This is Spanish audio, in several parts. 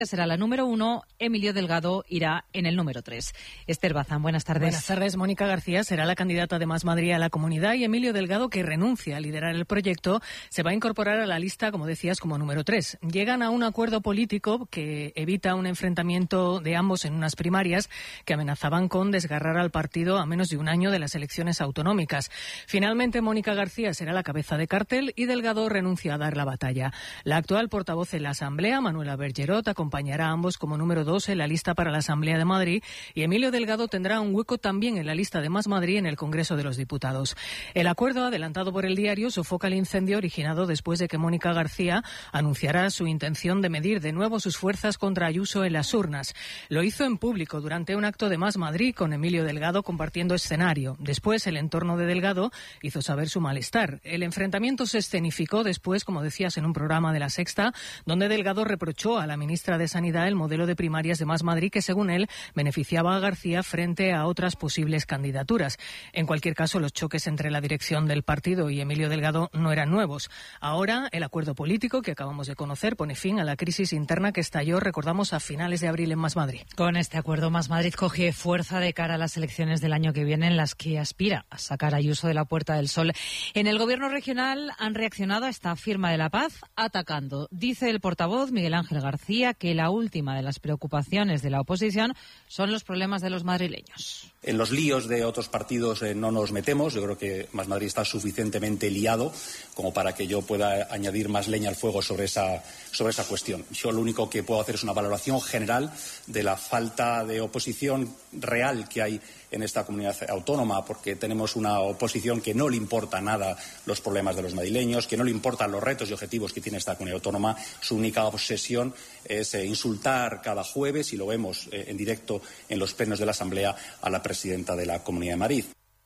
será la número 1, Emilio Delgado irá en el número 3. Esther Bazán, buenas tardes. Buenas tardes. Mónica García será la candidata de Más Madrid a la Comunidad y Emilio Delgado, que renuncia a liderar el proyecto, se va a incorporar a la lista, como decías, como número 3. Llegan a un acuerdo político que evita un enfrentamiento de ambos en unas primarias que amenazaban con desgarrar al partido a menos de un año de las elecciones autonómicas. Finalmente, Mónica García será la cabeza de cartel y Delgado renuncia a dar la batalla. La actual portavoz en la Asamblea, Manuela Bergerot, acompañará a ambos como número 2 en la lista para la Asamblea de Madrid y Emilio Delgado tendrá un hueco también en la lista de Más Madrid en el Congreso de los Diputados. El acuerdo, adelantado por El Diario, sofoca el incendio originado después de que Mónica García anunciara su intención de medir de nuevo sus fuerzas contra Ayuso en las urnas. Lo hizo en público durante un acto de Más Madrid con Emilio Delgado compartiendo escenario. Después, el entorno de Delgado hizo saber su malestar. El enfrentamiento se escenificó después, como decías, en un programa de La Sexta, donde Delgado reprochó a la ministra de Sanidad el modelo de primarias de Más Madrid que, según él, beneficiaba a García frente a otras posibles candidaturas. En cualquier caso, los choques entre la dirección del partido y Emilio Delgado no eran nuevos. Ahora, el acuerdo político que acabamos de conocer pone fin a la crisis interna que estalló, recordamos, a finales de abril en Más Madrid. Con este acuerdo, Más Madrid coge fuerza de cara a las elecciones del año que viene, en las que aspira a sacar a Ayuso de la Puerta del Sol. En el Gobierno regional han reaccionado a esta firma de la paz atacando. Dice el portavoz Miguel Ángel García que la última de las preocupaciones de la oposición son los problemas de los madrileños. En los líos de otros partidos no nos metemos. Yo creo que Más Madrid está suficientemente liado como para que yo pueda añadir más leña al fuego sobre esa cuestión. Yo lo único que puedo hacer es una valoración general de la falta de oposición real que hay en esta comunidad autónoma, porque tenemos una oposición que no le importa nada los problemas de los madrileños, que no le importan los retos y objetivos que tiene esta comunidad autónoma. Su única obsesión es insultar cada jueves, y lo vemos en directo en los plenos de la Asamblea, a la presidenta de la Comunidad de Madrid.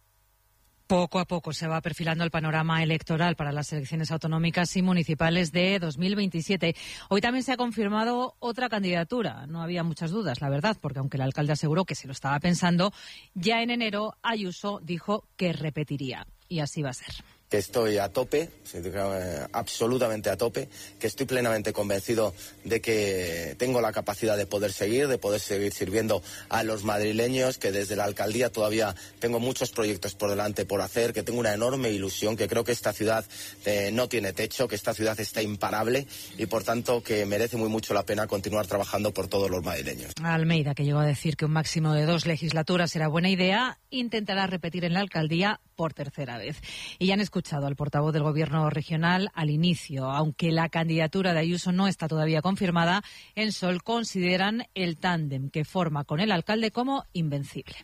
Poco a poco se va perfilando el panorama electoral para las elecciones autonómicas y municipales de 2027. Hoy también se ha confirmado otra candidatura. No había muchas dudas, la verdad, porque aunque el alcalde aseguró que se lo estaba pensando, ya en enero Ayuso dijo que repetiría. Y así va a ser. Que estoy a tope, absolutamente a tope, que estoy plenamente convencido de que tengo la capacidad de poder seguir sirviendo a los madrileños, que desde la alcaldía todavía tengo muchos proyectos por delante por hacer, que tengo una enorme ilusión, que creo que esta ciudad no tiene techo, que esta ciudad está imparable y por tanto que merece muy mucho la pena continuar trabajando por todos los madrileños. Almeida, que llegó a decir que un máximo de 2 legislaturas era buena idea, intentará repetir en la alcaldía por tercera vez. Y ya han escuchado al portavoz del Gobierno regional al inicio. Aunque la candidatura de Ayuso no está todavía confirmada, en Sol consideran el tándem que forma con el alcalde como invencible.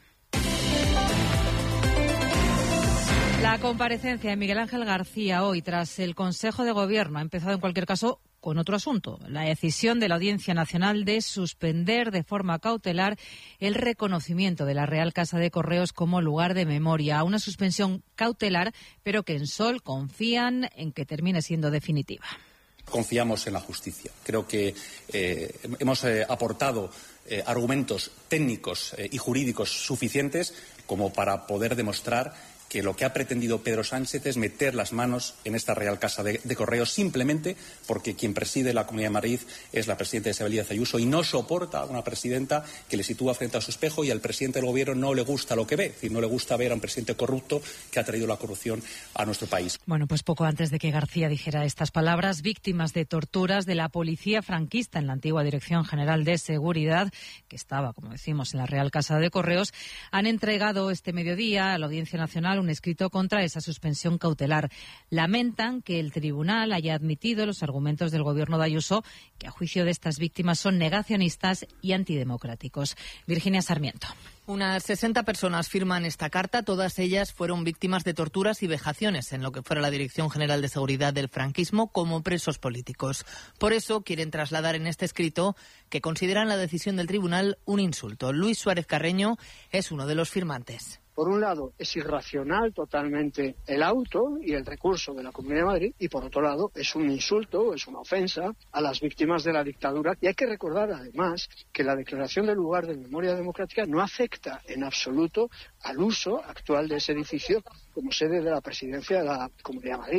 La comparecencia de Miguel Ángel García hoy tras el Consejo de Gobierno ha empezado en cualquier caso con otro asunto, la decisión de la Audiencia Nacional de suspender de forma cautelar el reconocimiento de la Real Casa de Correos como lugar de memoria. Una suspensión cautelar, pero que en Sol confían en que termine siendo definitiva. Confiamos en la justicia. Creo que hemos aportado argumentos técnicos y jurídicos suficientes como para poder demostrar que lo que ha pretendido Pedro Sánchez es meter las manos en esta Real Casa de Correos simplemente porque quien preside la Comunidad de Madrid es la presidenta Isabel Díaz Ayuso y no soporta a una presidenta que le sitúa frente a su espejo, y al presidente del Gobierno no le gusta lo que ve, es decir, no le gusta ver a un presidente corrupto que ha traído la corrupción a nuestro país. Bueno, pues poco antes de que García dijera estas palabras, víctimas de torturas de la policía franquista en la antigua Dirección General de Seguridad, que estaba, como decimos, en la Real Casa de Correos, han entregado este mediodía a la Audiencia Nacional un escrito contra esa suspensión cautelar. Lamentan que el tribunal haya admitido los argumentos del Gobierno de Ayuso, que a juicio de estas víctimas son negacionistas y antidemocráticos. Virginia Sarmiento. Unas 60 personas firman esta carta. Todas ellas fueron víctimas de torturas y vejaciones en lo que fuera la Dirección General de Seguridad del franquismo como presos políticos. Por eso quieren trasladar en este escrito que consideran la decisión del tribunal un insulto. Luis Suárez Carreño es uno de los firmantes. Por un lado, es irracional totalmente el auto y el recurso de la Comunidad de Madrid, y por otro lado, es un insulto, es una ofensa a las víctimas de la dictadura. Y hay que recordar, además, que la declaración del lugar de memoria democrática no afecta en absoluto al uso actual de ese edificio como sede de la presidencia de la Comunidad de Madrid.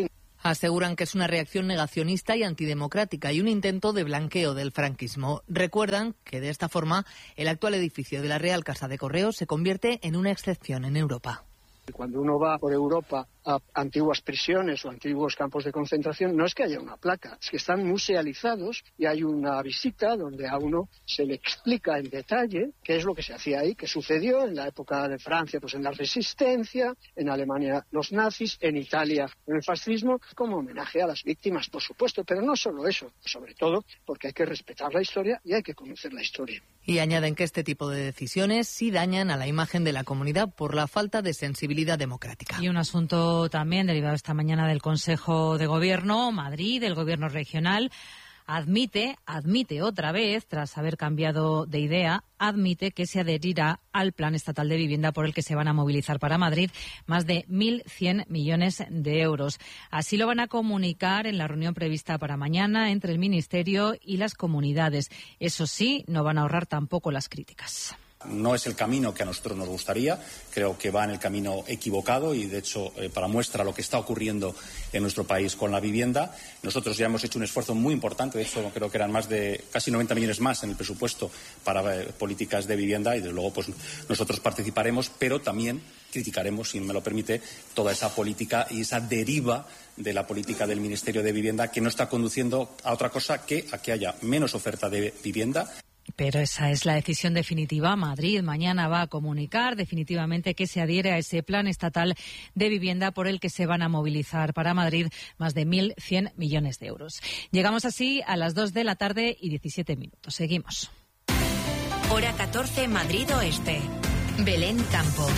Aseguran que es una reacción negacionista y antidemocrática y un intento de blanqueo del franquismo. Recuerdan que de esta forma el actual edificio de la Real Casa de Correos se convierte en una excepción en Europa. Cuando uno va por Europa a antiguas prisiones o antiguos campos de concentración, no es que haya una placa, es que están musealizados y hay una visita donde a uno se le explica en detalle qué es lo que se hacía ahí, qué sucedió en la época de Francia, pues en la Resistencia, en Alemania los nazis, en Italia en el fascismo, como homenaje a las víctimas, por supuesto, pero no solo eso, sobre todo porque hay que respetar la historia y hay que conocer la historia. Y añaden que este tipo de decisiones sí dañan a la imagen de la comunidad por la falta de sensibilidad democrática. Y un asunto también derivado esta mañana del Consejo de Gobierno, Madrid, el Gobierno regional, admite otra vez, tras haber cambiado de idea, admite que se adherirá al Plan Estatal de Vivienda por el que se van a movilizar para Madrid más de 1.100 millones de euros. Así lo van a comunicar en la reunión prevista para mañana entre el Ministerio y las comunidades. Eso sí, no van a ahorrar tampoco las críticas. No es el camino que a nosotros nos gustaría, creo que va en el camino equivocado y, de hecho, para muestra lo que está ocurriendo en nuestro país con la vivienda. Nosotros ya hemos hecho un esfuerzo muy importante, de hecho creo que eran más de casi 90 millones más en el presupuesto para políticas de vivienda y, desde luego, pues nosotros participaremos, pero también criticaremos, si me lo permite, toda esa política y esa deriva de la política del Ministerio de Vivienda que no está conduciendo a otra cosa que a que haya menos oferta de vivienda. Pero esa es la decisión definitiva. Madrid mañana va a comunicar definitivamente que se adhiere a ese plan estatal de vivienda por el que se van a movilizar para Madrid más de 1.100 millones de euros. Llegamos así a las 2 de la tarde y 17 minutos. Seguimos. Hora 14, Madrid Oeste. Belén Campos.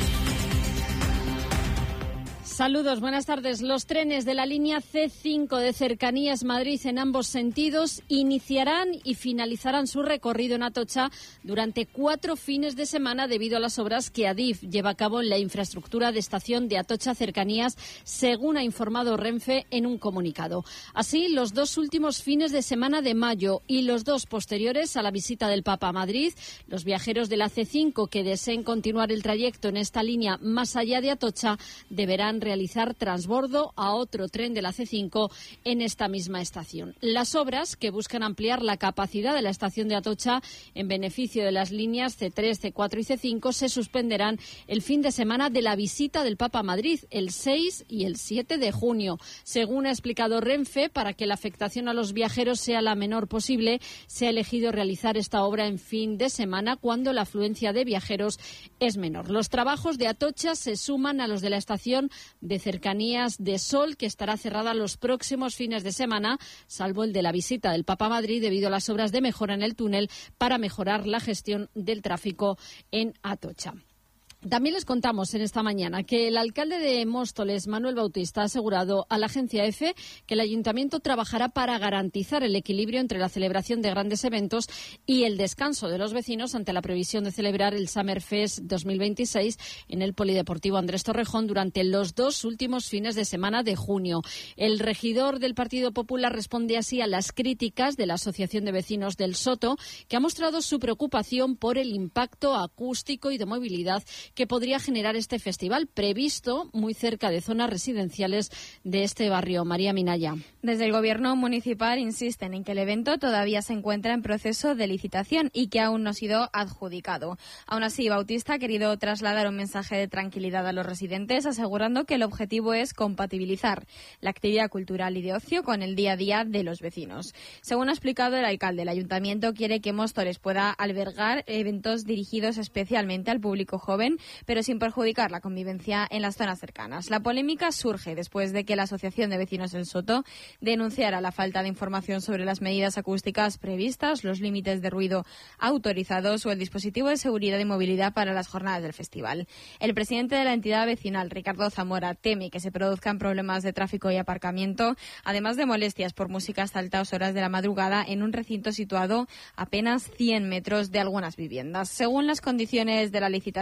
Saludos, buenas tardes. Los trenes de la línea C5 de Cercanías Madrid en ambos sentidos iniciarán y finalizarán su recorrido en Atocha durante 4 fines de semana debido a las obras que Adif lleva a cabo en la infraestructura de estación de Atocha Cercanías, según ha informado Renfe en un comunicado. Así, los 2 últimos fines de semana de mayo y los 2 posteriores a la visita del Papa a Madrid, los viajeros de la C5 que deseen continuar el trayecto en esta línea más allá de Atocha deberán realizar transbordo a otro tren de la C5 en esta misma estación. Las obras, que buscan ampliar la capacidad de la estación de Atocha en beneficio de las líneas C3, C4 y C5, se suspenderán el fin de semana de la visita del Papa a Madrid, el 6 y el 7 de junio. Según ha explicado Renfe, para que la afectación a los viajeros sea la menor posible, se ha elegido realizar esta obra en fin de semana cuando la afluencia de viajeros es menor. Los trabajos de Atocha se suman a los de la estación de Cercanías de Sol, que estará cerrada los próximos fines de semana, salvo el de la visita del Papa a Madrid, debido a las obras de mejora en el túnel para mejorar la gestión del tráfico en Atocha. También les contamos en esta mañana que el alcalde de Móstoles, Manuel Bautista, ha asegurado a la agencia EFE que el ayuntamiento trabajará para garantizar el equilibrio entre la celebración de grandes eventos y el descanso de los vecinos ante la previsión de celebrar el Summerfest 2026 en el Polideportivo Andrés Torrejón durante los 2 últimos fines de semana de junio. El regidor del Partido Popular responde así a las críticas de la Asociación de Vecinos del Soto, que ha mostrado su preocupación por el impacto acústico y de movilidad que podría generar este festival, previsto muy cerca de zonas residenciales de este barrio. María Minaya. Desde el Gobierno municipal insisten en que el evento todavía se encuentra en proceso de licitación y que aún no ha sido adjudicado. Aún así, Bautista ha querido trasladar un mensaje de tranquilidad a los residentes, asegurando que el objetivo es compatibilizar la actividad cultural y de ocio con el día a día de los vecinos. Según ha explicado el alcalde, el ayuntamiento quiere que Móstoles pueda albergar eventos dirigidos especialmente al público joven, pero sin perjudicar la convivencia en las zonas cercanas. La polémica surge después de que la Asociación de Vecinos del Soto denunciara la falta de información sobre las medidas acústicas previstas, los límites de ruido autorizados o el dispositivo de seguridad y movilidad para las jornadas del festival. El presidente de la entidad vecinal, Ricardo Zamora, teme que se produzcan problemas de tráfico y aparcamiento, además de molestias por música hasta altas horas de la madrugada en un recinto situado a apenas 100 metros de algunas viviendas. Según las condiciones de la licitación conocida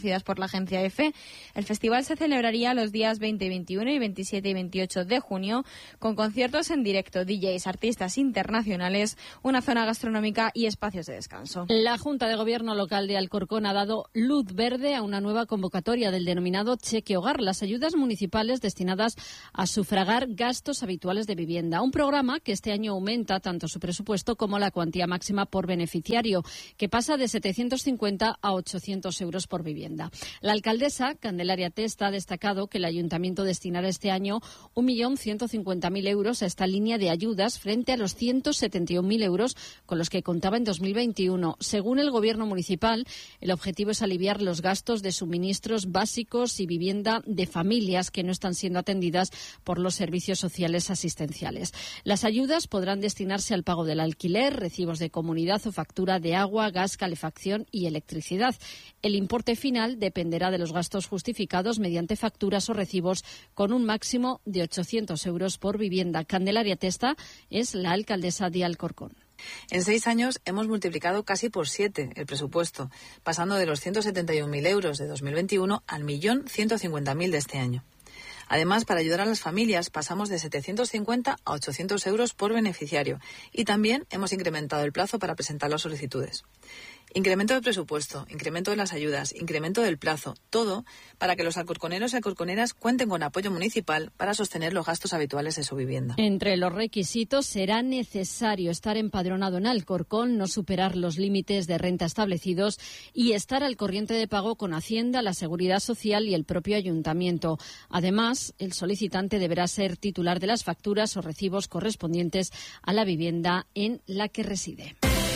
conocidas por la agencia EFE. El festival se celebraría los días 20, 21 y 27 y 28 de junio, con conciertos en directo, DJs, artistas internacionales, una zona gastronómica y espacios de descanso. La Junta de Gobierno local de Alcorcón ha dado luz verde a una nueva convocatoria del denominado Cheque Hogar, las ayudas municipales destinadas a sufragar gastos habituales de vivienda. Un programa que este año aumenta tanto su presupuesto como la cuantía máxima por beneficiario, que pasa de 750 a 800 euros por vivienda. La alcaldesa, Candelaria Testa, ha destacado que el ayuntamiento destinará este año 1.150.000 euros a esta línea de ayudas frente a los 171.000 euros con los que contaba en 2021. Según el Gobierno municipal, el objetivo es aliviar los gastos de suministros básicos y vivienda de familias que no están siendo atendidas por los servicios sociales asistenciales. Las ayudas podrán destinarse al pago del alquiler, recibos de comunidad o factura de agua, gas, calefacción y electricidad. El importe final dependerá de los gastos justificados mediante facturas o recibos con un máximo de 800 euros por vivienda. Candelaria Testa es la alcaldesa de Alcorcón. En 6 años hemos multiplicado casi por 7 el presupuesto, pasando de los 171.000 euros de 2021 al 1.150.000 de este año. Además, para ayudar a las familias, pasamos de 750 a 800 euros por beneficiario y también hemos incrementado el plazo para presentar las solicitudes. Incremento del presupuesto, incremento de las ayudas, incremento del plazo, todo para que los alcorconeros y alcorconeras cuenten con apoyo municipal para sostener los gastos habituales de su vivienda. Entre los requisitos será necesario estar empadronado en Alcorcón, no superar los límites de renta establecidos y estar al corriente de pago con Hacienda, la Seguridad Social y el propio ayuntamiento. Además, el solicitante deberá ser titular de las facturas o recibos correspondientes a la vivienda en la que reside.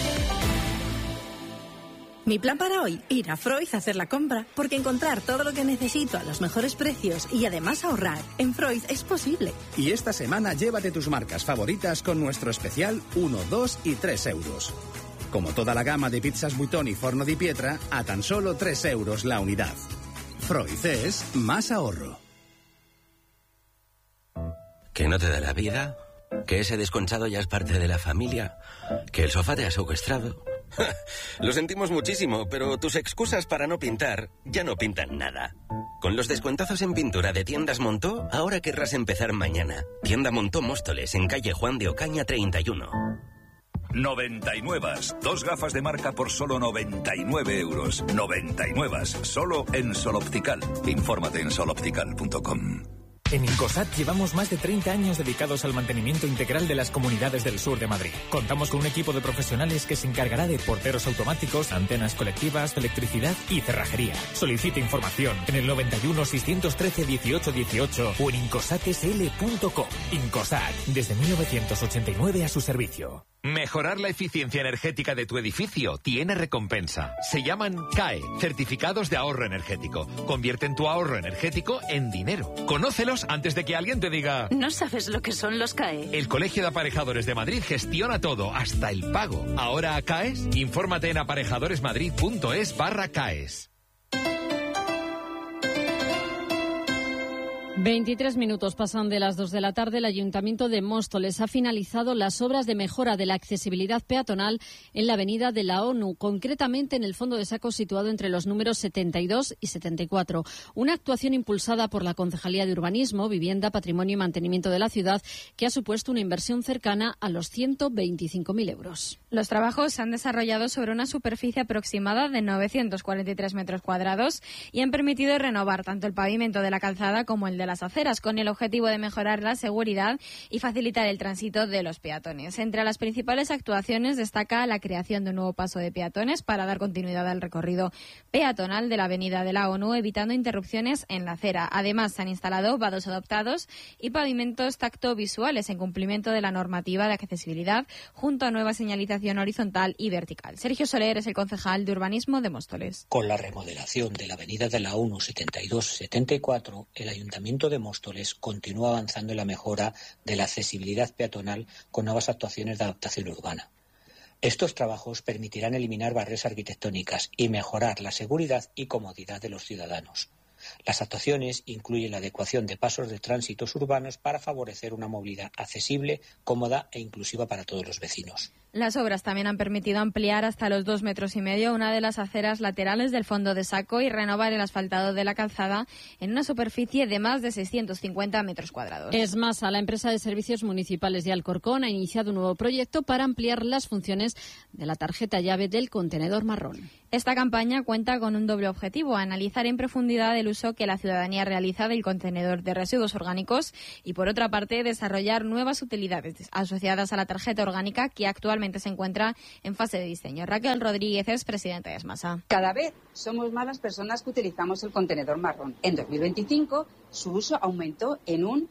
Mi plan para hoy, ir a Freud a hacer la compra, porque encontrar todo lo que necesito a los mejores precios y además ahorrar en Freud es posible. Y esta semana llévate tus marcas favoritas con nuestro especial 1, 2 y 3 euros. Como toda la gama de pizzas Buitoni y Forno di Pietra, a tan solo 3 euros la unidad. Freud es más ahorro. ¿Que no te da la vida? ¿Que ese desconchado ya es parte de la familia? ¿Que el sofá te ha secuestrado? Lo sentimos muchísimo, pero tus excusas para no pintar ya no pintan nada. Con los descuentazos en pintura de Tiendas Montó, ahora querrás empezar mañana. Tienda Montó Móstoles, en calle Juan de Ocaña 31. 99. 2 gafas de marca por solo 99 euros. 99. Solo en Sol Optical. Infórmate en soloptical.com. En Incosat llevamos más de 30 años dedicados al mantenimiento integral de las comunidades del sur de Madrid. Contamos con un equipo de profesionales que se encargará de porteros automáticos, antenas colectivas, electricidad y cerrajería. Solicite información en el 91 613 18 18 o en incosatsl.com. Incosat, desde 1989 a su servicio. Mejorar la eficiencia energética de tu edificio tiene recompensa. Se llaman CAE, certificados de ahorro energético. Convierten tu ahorro energético en dinero. Conócelos antes de que alguien te diga... ¿No sabes lo que son los CAE? El Colegio de Aparejadores de Madrid gestiona todo, hasta el pago. ¿Ahora CAES? Infórmate en aparejadoresmadrid.es/CAES. 23 minutos pasan de las 2 de la tarde. El Ayuntamiento de Móstoles ha finalizado las obras de mejora de la accesibilidad peatonal en la avenida de la ONU, concretamente en el fondo de saco situado entre los números 72 y 74. Una actuación impulsada por la Concejalía de Urbanismo, Vivienda, Patrimonio y Mantenimiento de la ciudad, que ha supuesto una inversión cercana a los 125.000 euros. Los trabajos se han desarrollado sobre una superficie aproximada de 943 metros cuadrados y han permitido renovar tanto el pavimento de la calzada como el de las aceras, con el objetivo de mejorar la seguridad y facilitar el tránsito de los peatones. Entre las principales actuaciones destaca la creación de un nuevo paso de peatones para dar continuidad al recorrido peatonal de la avenida de la ONU, evitando interrupciones en la acera. Además, se han instalado vados adaptados y pavimentos tactovisuales en cumplimiento de la normativa de accesibilidad, junto a nueva señalización horizontal y vertical. Sergio Soler es el concejal de Urbanismo de Móstoles. Con la remodelación de la avenida de la ONU 72-74, el Ayuntamiento de Móstoles continúa avanzando en la mejora de la accesibilidad peatonal con nuevas actuaciones de adaptación urbana. Estos trabajos permitirán eliminar barreras arquitectónicas y mejorar la seguridad y comodidad de los ciudadanos. Las actuaciones incluyen la adecuación de pasos de tránsitos urbanos para favorecer una movilidad accesible, cómoda e inclusiva para todos los vecinos. Las obras también han permitido ampliar hasta los 2,5 metros una de las aceras laterales del fondo de Saco y renovar el asfaltado de la calzada en una superficie de más de 650 metros cuadrados. Esmasa, la empresa de servicios municipales de Alcorcón, ha iniciado un nuevo proyecto para ampliar las funciones de la tarjeta llave del contenedor marrón. Esta campaña cuenta con un doble objetivo: analizar en profundidad el uso que la ciudadanía realiza del contenedor de residuos orgánicos y, por otra parte, desarrollar nuevas utilidades asociadas a la tarjeta orgánica, que actualmente se encuentra en fase de diseño. Raquel Rodríguez es presidenta de Esmasa. Cada vez somos más las personas que utilizamos el contenedor marrón. En 2025 su uso aumentó en un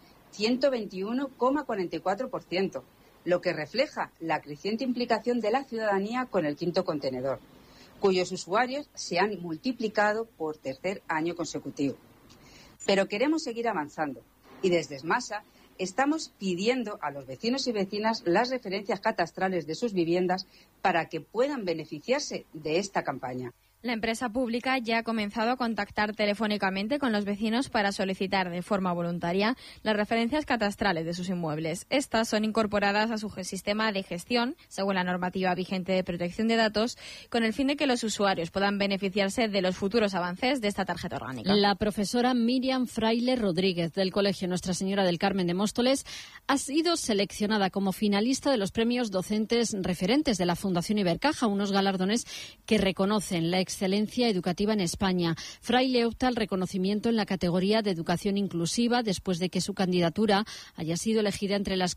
121,44%, lo que refleja la creciente implicación de la ciudadanía con el quinto contenedor, cuyos usuarios se han multiplicado por tercer año consecutivo. Pero queremos seguir avanzando y desde Esmasa estamos pidiendo a los vecinos y vecinas las referencias catastrales de sus viviendas para que puedan beneficiarse de esta campaña. La empresa pública ya ha comenzado a contactar telefónicamente con los vecinos para solicitar de forma voluntaria las referencias catastrales de sus inmuebles. Estas son incorporadas a su sistema de gestión, según la normativa vigente de protección de datos, con el fin de que los usuarios puedan beneficiarse de los futuros avances de esta tarjeta orgánica. La profesora Miriam Fraile Rodríguez, del Colegio Nuestra Señora del Carmen de Móstoles, ha sido seleccionada como finalista de los premios docentes referentes de la Fundación Ibercaja, unos galardones que reconocen la excelencia educativa en España. Fraile opta al reconocimiento en la categoría de educación inclusiva después de que su candidatura haya sido elegida entre las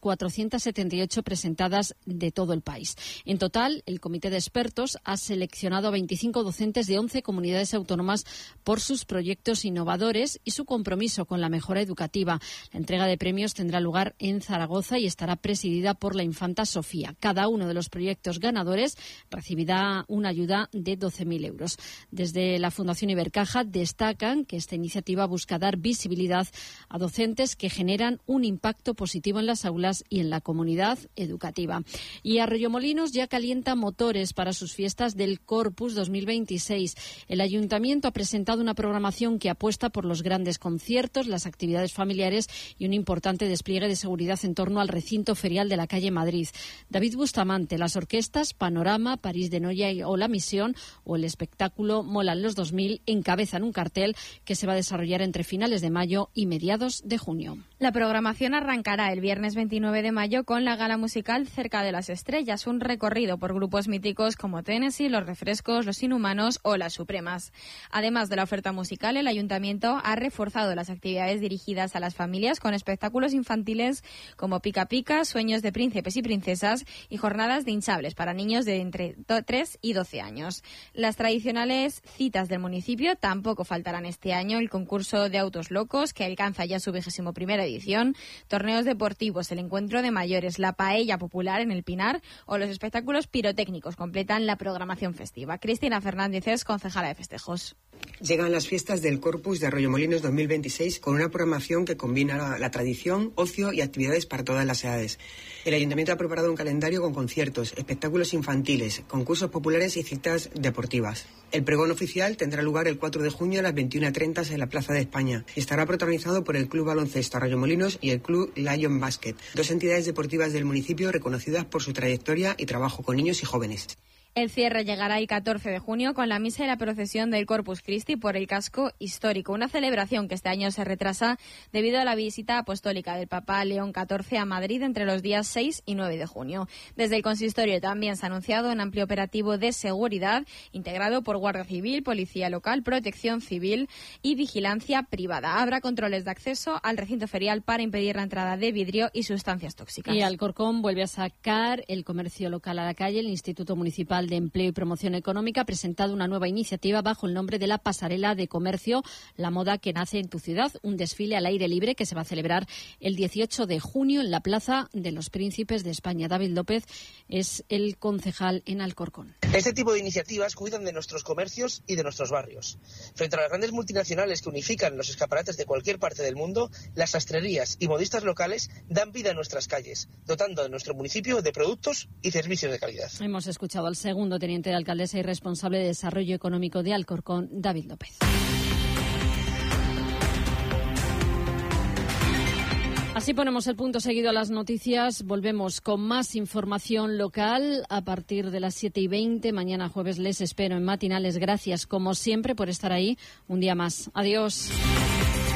478 presentadas de todo el país. En total, el comité de expertos ha seleccionado a 25 docentes de 11 comunidades autónomas por sus proyectos innovadores y su compromiso con la mejora educativa. La entrega de premios tendrá lugar en Zaragoza y estará presidida por la infanta Sofía. Cada uno de los proyectos ganadores recibirá una ayuda de 12.000 euros. Desde la Fundación Ibercaja destacan que esta iniciativa busca dar visibilidad a docentes que generan un impacto positivo en las aulas y en la comunidad educativa. Y Arroyomolinos ya calienta motores para sus fiestas del Corpus 2026. El Ayuntamiento ha presentado una programación que apuesta por los grandes conciertos, las actividades familiares y un importante despliegue de seguridad en torno al recinto ferial de la calle Madrid. David Bustamante, las orquestas Panorama, París de Noia o La Misión o el espectáculo Molan los 2000 encabezan un cartel que se va a desarrollar entre finales de mayo y mediados de junio. La programación arrancará el viernes 29 de mayo con la gala musical Cerca de las Estrellas, un recorrido por grupos míticos como Tennessee, Los Refrescos, Los Inhumanos o Las Supremas. Además de la oferta musical, el Ayuntamiento ha reforzado las actividades dirigidas a las familias con espectáculos infantiles como Pica Pica, Sueños de Príncipes y Princesas y jornadas de hinchables para niños de entre 3 y 12 años. Las tradicionales citas del municipio tampoco faltarán este año: el concurso de autos locos, que alcanza ya su 21ª edición, torneos deportivos, el encuentro de mayores, la paella popular en el Pinar o los espectáculos pirotécnicos completan la programación festiva. Cristina Fernández es concejala de festejos. Llegan las fiestas del Corpus de Arroyomolinos 2026 con una programación que combina la tradición, ocio y actividades para todas las edades. El Ayuntamiento ha preparado un calendario con conciertos, espectáculos infantiles, concursos populares y citas deportivas. El pregón oficial tendrá lugar el 4 de junio a las 21:30 en la Plaza de España y estará protagonizado por el Club Baloncesto Arroyomolinos y el Club Lion Basket, dos entidades deportivas del municipio reconocidas por su trayectoria y trabajo con niños y jóvenes. El cierre llegará el 14 de junio con la misa y la procesión del Corpus Christi por el casco histórico, una celebración que este año se retrasa debido a la visita apostólica del Papa León XIV a Madrid entre los días 6 y 9 de junio. Desde el consistorio también se ha anunciado un amplio operativo de seguridad integrado por Guardia Civil, Policía Local, Protección Civil y Vigilancia Privada. Habrá controles de acceso al recinto ferial para impedir la entrada de vidrio y sustancias tóxicas. Y Alcorcón vuelve a sacar el comercio local a la calle. El Instituto Municipal de Empleo y Promoción Económica ha presentado una nueva iniciativa bajo el nombre de la Pasarela de Comercio, la moda que nace en tu ciudad, un desfile al aire libre que se va a celebrar el 18 de junio en la Plaza de los Príncipes de España. David López es el concejal en Alcorcón. Este tipo de iniciativas cuidan de nuestros comercios y de nuestros barrios. Frente a las grandes multinacionales que unifican los escaparates de cualquier parte del mundo, las sastrerías y modistas locales dan vida a nuestras calles, dotando a nuestro municipio de productos y servicios de calidad. Hemos escuchado al segundo teniente de alcaldesa y responsable de Desarrollo Económico de Alcorcón, David López. Así ponemos el punto seguido a las noticias. Volvemos con más información local a partir de las 7:20. Mañana jueves les espero en Matinales. Gracias, como siempre, por estar ahí un día más. Adiós.